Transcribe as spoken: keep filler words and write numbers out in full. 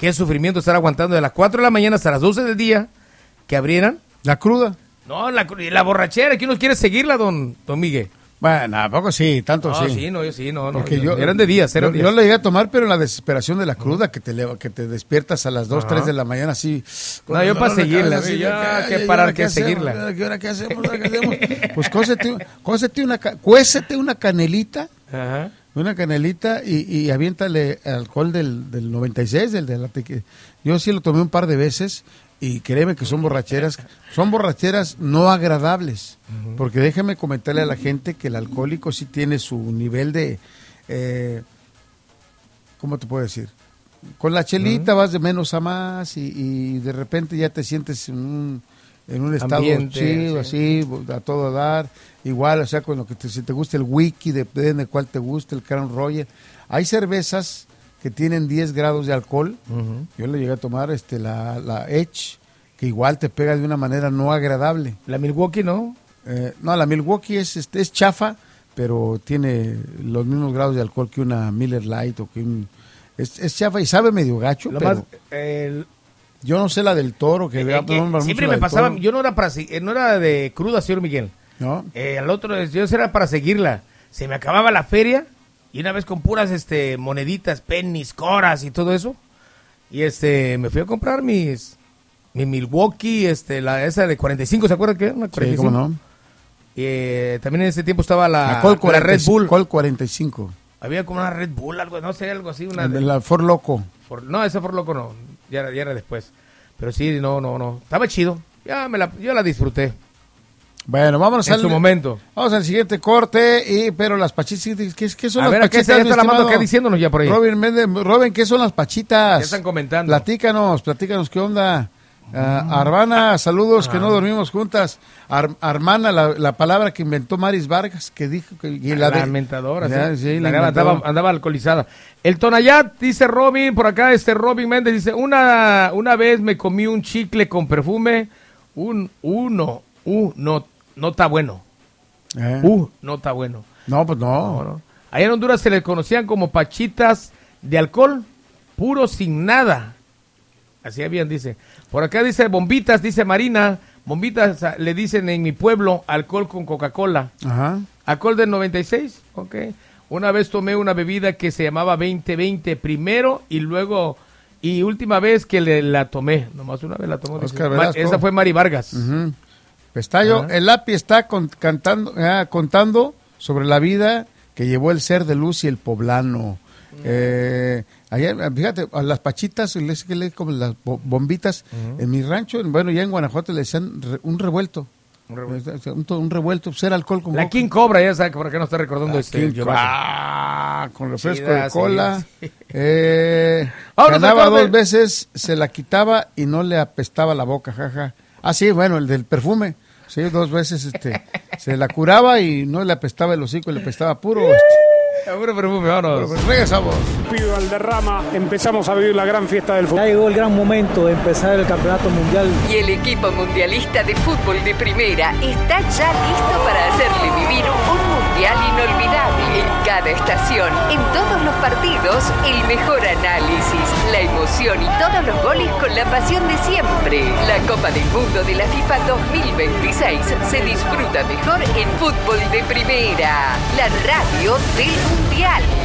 qué sufrimiento estar aguantando de las cuatro de la mañana hasta las doce del día que abrieran. ¿La cruda? No, la, la borrachera, ¿quién no quiere seguirla, don, don Miguel? Bueno, ¿a poco sí? Tanto no, sí. sí, no, yo sí, no, no. Porque yo, yo, eran de días, eran yo, días. Yo la llegué a tomar, pero en la desesperación de la cruda, uh-huh. que te que te despiertas a las dos, Ajá. tres de la mañana así. No, yo para seguirla, así, ya que parar que seguirla. ¿Ahora qué hacemos? ¿Ahora qué hacemos? Pues cósete, cósete una, cuécete una canelita, Ajá. una canelita y, y aviéntale alcohol del, del noventa y seis, del de la tequila. Yo sí lo tomé un par de veces. Y créeme que son borracheras, son borracheras no agradables, uh-huh. porque déjame comentarle a la gente que el alcohólico sí tiene su nivel de, eh, ¿cómo te puedo decir? Con la chelita uh-huh. vas de menos a más y, y de repente ya te sientes en un, en un estado Ambiente, chido, sí. así, a todo dar, igual, o sea, con lo que te, si te gusta el whisky, depende de cuál te guste, el Crown Royal. Hay cervezas que tienen diez grados de alcohol, uh-huh. yo le llegué a tomar este la, la Edge, que igual te pega de una manera no agradable. ¿La Milwaukee no? Eh, no, la Milwaukee es, este, es chafa, pero tiene los mismos grados de alcohol que una Miller Lite o que un... Es, es chafa y sabe medio gacho, Lo pero... más, el... Yo no sé la del Toro, que, eh, vea, que siempre me pasaba, toro. Yo no era para no era de cruda, señor Miguel. No. Eh, al otro, yo era para seguirla. Se me acababa la feria y una vez con puras este moneditas, pennies, coras y todo eso. Y este me fui a comprar mis mi Milwaukee, este la esa de cuarenta y cinco, ¿se acuerdan qué? Una cuarenta y cinco. Sí, cómo no. Y eh, también en ese tiempo estaba la, la, Col cuarenta, la Red Bull. Col cuarenta y cinco. Había como una Red Bull, algo, no sé, algo así, una la, de, la Ford Loco. For, no, esa Ford Loco no, ya, ya era después. Pero sí, no, no, no, estaba chido. Ya me la yo la disfruté. Bueno, vámonos en al su momento. Vamos al siguiente corte, y pero las pachitas, ¿qué, qué son a las ver, pachitas? A ver, ¿qué está la mano acá diciéndonos ya por ahí? Robin Méndez, Robin, ¿qué son las pachitas? Ya están comentando. Platícanos, platícanos, ¿qué onda? Uh, Armana, saludos, ah. que no dormimos juntas. Ar, Armana, la, la palabra que inventó Maris Vargas, que dijo que... Y la, la inventadora, ya, sí. sí la la andaba, andaba alcoholizada. El Tonayat, dice Robin, por acá este Robin Méndez, dice, una, una vez me comí un chicle con perfume, un uno, uh, no, no está bueno. Eh. Uh, no está bueno. No, pues no. no, no. Allá en Honduras se les conocían como pachitas de alcohol, puro sin nada. Así habían, dice. Por acá dice bombitas, dice Marina. Bombitas le dicen en mi pueblo alcohol con Coca-Cola. Ajá. Alcohol del noventa y seis, ok. Una vez tomé una bebida que se llamaba veinte veinte primero y luego, y última vez que le, la tomé. Nomás una vez la tomó. Ma, esa fue Mari Vargas. Uh-huh. Pestallo, ajá. El lápiz está con, cantando, ah, contando sobre la vida que llevó el ser de luz y el poblano. Uh-huh. Eh, allá, fíjate, a las pachitas, les, les, como las bombitas, uh-huh. en mi rancho, bueno, ya en Guanajuato le decían re, un revuelto. Un revuelto, un, un revuelto, ser alcohol con la boca. King Cobra, ya sabes por qué no está recordando la este King, ah, con refresco Chida, de cola. Sí, sí. Eh, ganaba dos veces, se la quitaba y no le apestaba la boca, jaja. Ah, sí, bueno, el del perfume. Sí, dos veces este se la curaba y no le apestaba el hocico, le apestaba puro este. Puro perfume, vámonos. Pues regresamos. Pido al derrama, empezamos a vivir la gran fiesta del fútbol. Ya llegó el gran momento de empezar el campeonato mundial. Y el equipo mundialista de fútbol de primera está ya listo para hacerle vivir un mundial inolvidable. En cada estación, en todos los partidos, el mejor análisis, la emoción y todos los goles con la pasión de siempre. La Copa del Mundo de la FIFA dos mil veintiséis se disfruta mejor en fútbol de primera. La radio del Mundial.